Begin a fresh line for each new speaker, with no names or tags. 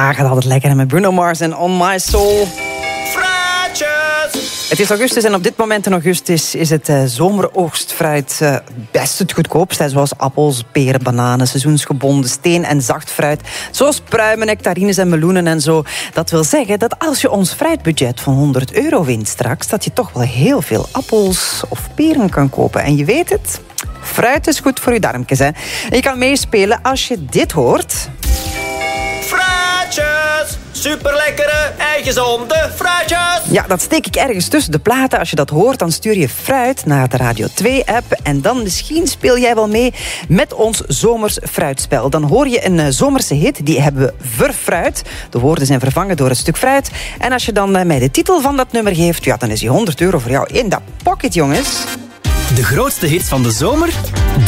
Ja, gaat altijd lekker met Bruno Mars en On My Soul. Het is augustus en op dit moment in augustus is het zomeroogstfruit best het goedkoopst. Zoals appels, peren, bananen, seizoensgebonden steen- en zachtfruit. Zoals pruimen, nectarines en meloenen en zo. Dat wil zeggen dat als je ons fruitbudget van €100 wint straks, dat je toch wel heel veel appels of peren kan kopen. En je weet het, fruit is goed voor je darmpjes. Hè? En je kan meespelen als je dit hoort.
Fruitjes! Superlekkere en gezonde fruitjes!
Ja, dat steek ik ergens tussen de platen. Als je dat hoort, dan stuur je fruit naar de Radio 2-app. En dan misschien speel jij wel mee met ons zomers fruitspel. Dan hoor je een zomerse hit, die hebben we verfruit. De woorden zijn vervangen door een stuk fruit. En als je dan mij de titel van dat nummer geeft, ja, dan is die €100 voor jou in dat pocket, jongens.
De grootste hits van de zomer,